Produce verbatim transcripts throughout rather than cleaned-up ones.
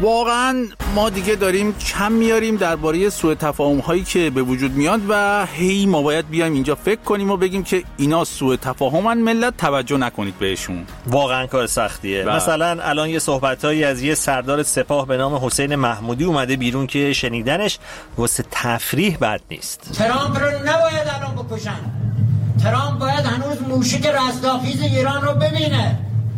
واقعا ما دیگه داریم کم میاریم درباره سوء تفاهم هایی که به وجود میاد و هی ما باید بیایم اینجا فکر کنیم و بگیم که اینا سوء تفاهمن، ملت توجه نکنید بهشون. واقعا کار سختیه. با. مثلا الان یه صحبتایی از یه سردار سپاه به نام حسین محمودی اومده بیرون که شنیدنش واسه تفریح بد نیست. ترامپ رو نباید الان بکشن. ترامپ باید هنوز موشک رستاخیز ایران رو ببینه.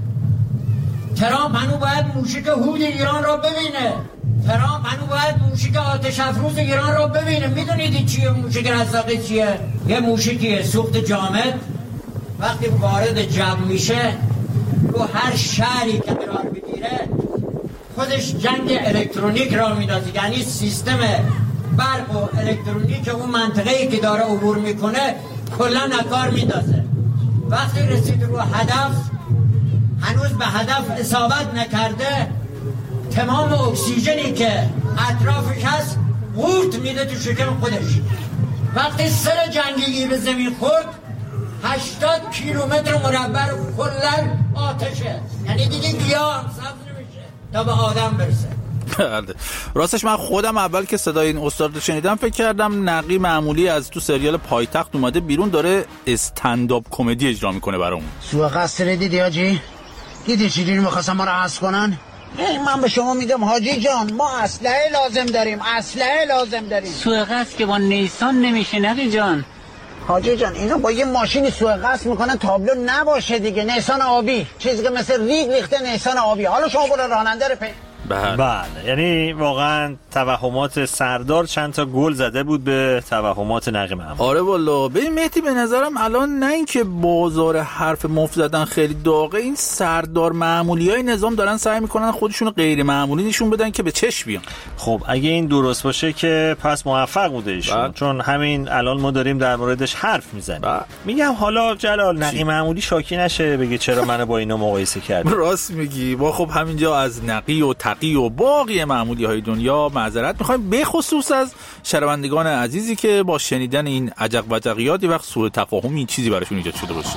ترامپ هنوز باید موشک هود ایران رو ببینه. ترامپ هنوز باید موشک آتش افروز ایران رو ببینه. میدونید چیه موشک رستاخیز چیه؟ یه موشکیه سوخت جامد، وقتی وارد جو میشه رو هر شهری که قرار بگیره خودش جنگ الکترونیک را میندازه، یعنی سیستم برق و الکترونیک اون منطقه‌ای که داره عبور میکنه کلا نکار میندازه. وقتی رسید رو هدف، هنوز به هدف اصابت نکرده، تمام اکسیژنی که اطرافش هست قورت میده تو شکم خودش. وقتی سر جنگی به زمین خورد هشتاد کیلومتر مربع کلا آتشه، یعنی دیگه گیاه هم سبز نمیشه تا به آدم برسه. راستش من خودم اول که صدای این استاد رو شنیدم فکر کردم نقی معمولی از تو سریال پایتخت اومده بیرون داره استندآپ کمدی اجرا میکنه برامون. سوء قصد دیدی حاجی؟ دیدی چجوری می‌خواستن ما رو حذف کنن؟ من به شما میگم حاجی جان، ما اسلحه لازم داریم، اسلحه لازم داریم. سوء قصد که با نیسان نمیشه نقی جان. حاجی جان اینا با یه ماشینی سوء قصد میکنن تابلو نباشه دیگه، نیسان آبی، چیزی که مثل ریگ ریخته نیسان آبی. حالا شما برو راننده رو پی بله. بله یعنی واقعا توهمات سردار چند تا گل زده بود به توهمات نقی محمود. آره والله. ببین مهدی به نظرم الان نه اینکه بازار حرف مفت زدن خیلی داغه، این سردار معمولیای نظام دارن سعی میکنن خودشونو غیر معمولی نشون بدن که به چش بیان. خب اگه این درست باشه که پس موفق بوده ایشون، چون همین الان ما داریم در موردش حرف میزنیم. میگم حالا جلال نقی محمودی شاکی نشه بگه چرا منو با اینا مقایسه کردی. راست میگی. ما خب همینجا از نقی و تقی و باقی معمولی های دنیا معذرت میخوایم، به خصوص از شنوندگان عزیزی که با شنیدن این عجق وجقیات وقت سوء تفاهم این چیزی براشون ایجاد شده باشه.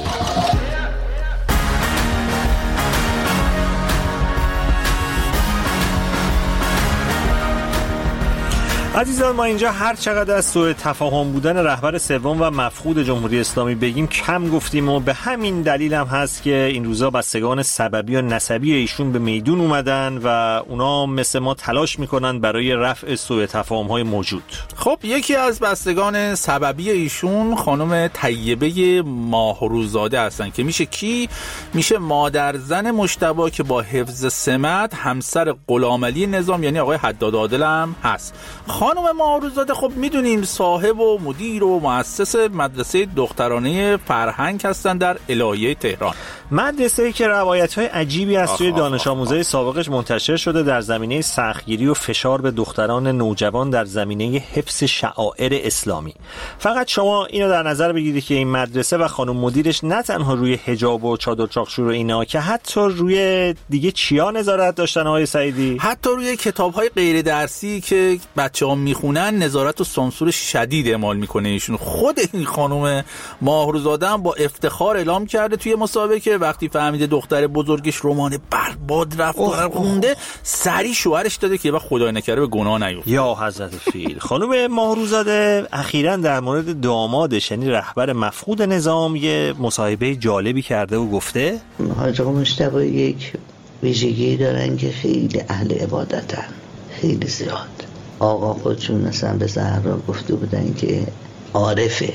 عزیزان ما اینجا هر چقدر از سوء تفاهم بودن رهبر سوم و مفقود جمهوری اسلامی بگیم کم گفتیم و به همین دلیل هم هست که این روزا بستگان سببی و نسبی ایشون به میدون اومدن و اونا مثل ما تلاش میکنن برای رفع سوء تفاهم های موجود. خب یکی از بستگان سببی ایشون خانم طیبه ماهروزاده هستن که میشه کی؟ میشه مادر زن مجتبی که با حفظ سمت همسر غلامعلی نظام یعنی آقای حداد عادل هم هست. خانم ماهروزاده خب میدونیم صاحب و مدیر و مؤسس مدرسه دخترانه فرهنگ هستن در الهیه تهران. مدرسه‌ای که روایت‌های عجیبی از سوی دانش آموزای سابقش منتشر شده در زمینه سختگیری و فشار به دختران نوجوان در زمینه حفظ شعائر اسلامی. فقط شما اینو در نظر بگیرید که این مدرسه و خانم مدیرش نه تنها روی حجاب و چادر چاقشور و اینا که حتی روی دیگه چیا نظارت داشتن آقای سعیدی؟ حتی روی کتاب‌های غیر درسی که بچه‌ها میخونن نظارت و سانسور شدید اعمال میکنه ایشون. خود این خانم ماهروزاده هم با افتخار اعلام کرده توی مسابقه که وقتی فهمیده دختر بزرگش رمان برباد رفت و خونده سری شوهرش داده که وقت خدای نکرده به گناه نیفته. یا حضرت فیل. خانم ماهروزاده اخیراً در مورد دامادش یعنی رهبر مفقود نظام یه مصاحبه جالبی کرده و گفته حاج آقا مجتبی یک ویژگی دارن که خیلی اهل عبادتن، خیلی زیاد. آقا خودشون مثلا به زهرا گفته بودن که عارفه،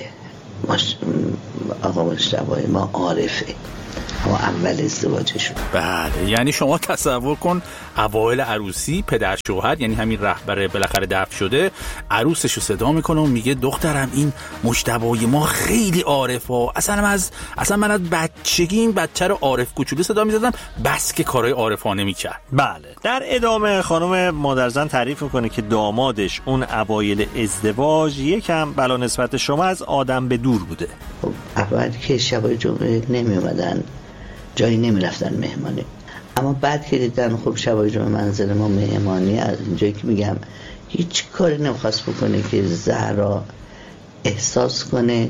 آقا مجتبی ما عارفه، اما اول ازدواجشون. بله یعنی شما تصور کن اوایل عروسی پدر شوهر یعنی همین رهبر بالاخره دفن شده عروسش رو صدا میکنه و میگه دخترم این مجتبی ما خیلی عارفه، اصلا من از اصلا من از بچگی این بچه رو عارف کوچولو صدا میزدم بس که کارهای عارفانه میکرد. بله در ادامه خانم مادرزن تعریف میکنه که دامادش اون اوایل ازدواج یکم بلا نسبت شما از آدم به دور بوده. خب اول که شبای جمعه نمی اومدن جایی نمی رفتن مهمانی، اما بعد که دیدن خب شبای جمعه منزل ما مهمانی از اینجایی که میگم هیچ کاری نمیخواست بکنه که زهرا احساس کنه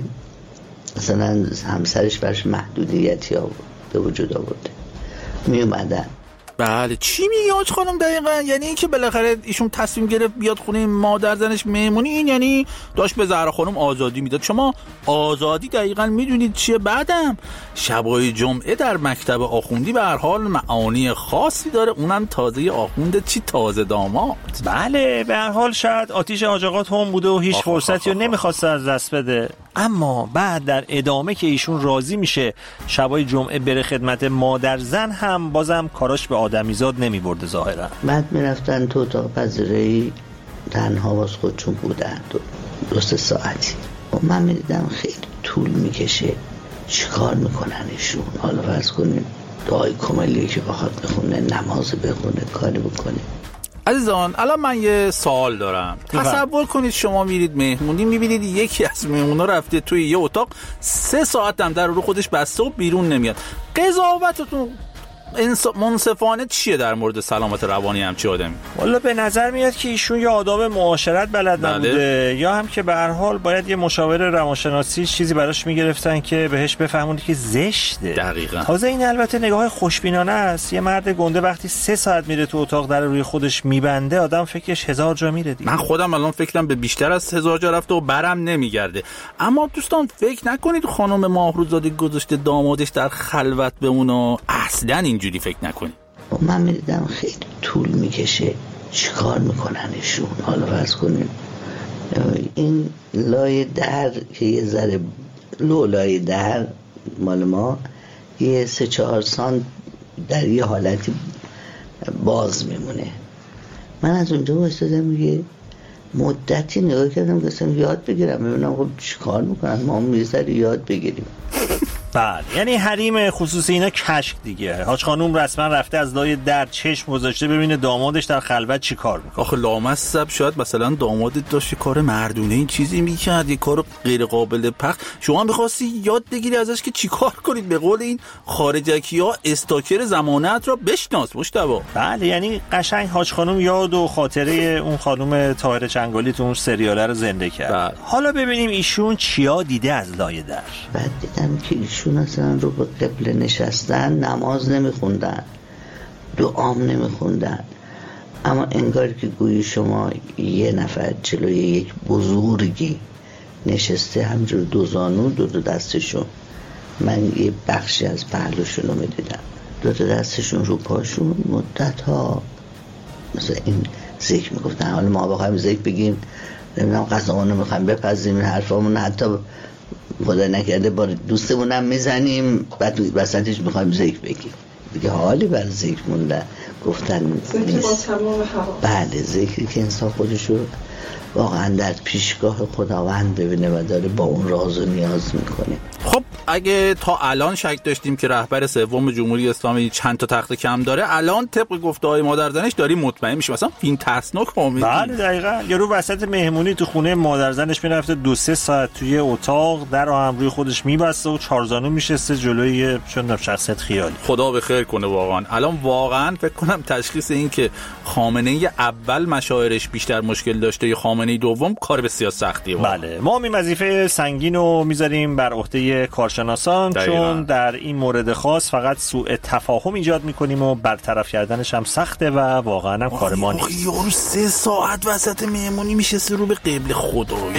مثلا همسرش برش محدودیتی به وجود آورده. می اومدن بله چی میگی حاج خانم دقیقاً؟ یعنی این که بالاخره ایشون تصمیم گرفت بیاد خونه مادر زنش مهمونی، این یعنی داشت به زهرا خانم آزادی میداد. شما آزادی دقیقاً میدونید چیه؟ بعدم شبای جمعه در مکتب آخوندی به هر حال معانی خاصی داره، اونم تازه آخونده چی تازه داماد. بله به هر حال شاید آتیش آجاقات هم بوده و هیچ آخ فرصتی رو نمیخواست از دست بده، اما بعد در ادامه که ایشون راضی میشه شبای جمعه بره خدمت مادر زن، هم بازم کاراش به آدمیزاد نمیبرده ظاهرا. بعد میرفتن تو اتاق پذیرایی تنها واس خودشون بودن دو, دو سه ساعتی و من میدیدم خیلی طول میکشه چیکار میکنن ایشون. حالا فرض کنیم دعای کمالی که بخواد بخونه، نماز بخونه، کاری بکنه. عزیزان الان من یه سوال دارم. تصور کنید شما میرید مهمونی، میبینید یکی از مهمونا رفته توی یه اتاق سه ساعت هم در رو خودش بسته و بیرون نمیاد. قضاوتتون منصفانه چیه در مورد سلامت روانی همچی آدمی؟ والا به نظر میاد که ایشون یا آداب معاشرت بلد نبوده یا هم که به هر حال باید یه مشاور روانشناسی چیزی براش میگرفتن که بهش بفهمونه که زشته. دقیقاً. تازه این البته نگاه خوشبینانه است. یه مرد گنده وقتی سه ساعت میره تو اتاق در روی خودش میبنده، آدم فکرش هزار جا میره دیگه. من خودم الان فکرم به بیشتر از هزار جا رفته و برم نمیگرده. اما دوستان فکر نکنید خانم ماهروزاده گذاشته دامادش در خلوت بمونه، اصلا اینجوری فکر نکنید. من میدیدم خیلی طول میکشه چیکار میکنن ایشون. حالا فرض کنیم این لای در که یه ذره لو لای در مال ما یه سه چهار سان در یه حالتی باز میمونه. من از اونجا وایسادم یه مدتی نگاه کردم گفتم یاد بگیرم ببینم خب چیکار میکنن، ما هم میذار یاد بگیریم. بله یعنی حریم خصوصی اینا کشک دیگه. حاج خانوم رسما رفته از لای در چشم گذاشته ببینه دامادش در خلوت چی کار میکنه. آخه لامصب شاید مثلا دامادت داشت کار مردونه این چیزی میکرد، یه کار غیر قابل پخش، شما میخواستی یاد بگیری ازش که چی کار کنید. به قول این خارجکی ها استاکر زمانت را بشناس مجتبی. بله یعنی قشنگ حاج خانوم یاد و خاطره اون خانم طاهره چنگالی تو اون سریاله رو زنده کرد. بله. حالا ببینیم ایشون چیا دیده از لای در. بعد دیدم که ایشون اصلا رو به قبله نشستن، نماز نمیخوندن، دعام نمیخوندن، اما انگار که گویی شما یه نفر جلوی یک بزرگی نشسته همجور دو زانو دو دو دستشون، من یه بخشی از پهلوشون رو میدیدم، دو دو دستشون رو پاشون مدت ها مثلا این ذکر میگفتن. حالا ما بخوایم ذکر بگیم نمیدونم قسمانو رو میخوایم بپذیم این حرفامون، حتی خدا نکرده با دوستمونم میزنیم بعد وسطش میخوایم ذکر بگیم دیگه، حالی بر ذکر مونده گفتن ذکر با تمام هوا. بله ذکری که انسان خودشو واقعا در پیشگاه خداوند ببینه و داره با اون راز و نیاز میکنه. خب اگه تا الان شک داشتیم که رهبر سوم جمهوری اسلامی چند تا تخت کم داره، الان طبق گفته‌های مادرزنش داریم مطمئن میشه مثلا فیلم ترسناک فهمیدیم. بله دقیقاً. یارو وسط مهمونی تو خونه مادرزنش میرفته دو سه ساعت توی اتاق در هم روی خودش میبسته و چارزانو میشسته جلوی چون شخصیت خیالی. خدا به خیر کنه واقعا. الان واقعا فکر کنم تشخیص این که خامنه ای اول مشاعرش بیشتر مشکل داشته یا خامنه ای دوم کار بسیار سختیه. بله ما می وظیفه سنگین رو میذاریم بر عهده کارشناسان دقیقا. چون در این مورد خاص فقط سوء تفاهم ایجاد میکنیم و برطرف کردنش هم سخته و واقعا هم کار ما نیست. یارو سه ساعت وسط مهمونی میشسته رو به قبل خدا.